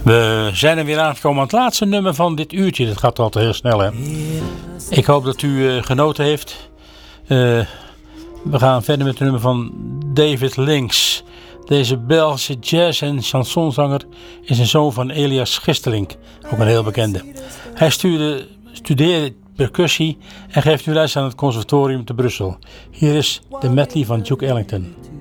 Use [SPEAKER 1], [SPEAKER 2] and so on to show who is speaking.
[SPEAKER 1] We zijn er weer aangekomen aan het laatste nummer van dit uurtje. Dat gaat altijd heel snel, hè. Ik hoop dat u genoten heeft. We gaan verder met het nummer van David Links. Deze Belgische jazz- en chansonzanger is een zoon van Elias Gistelink, ook een heel bekende. Hij studeerde percussie en geeft nu les aan het conservatorium te Brussel. Hier is de medley van Duke Ellington.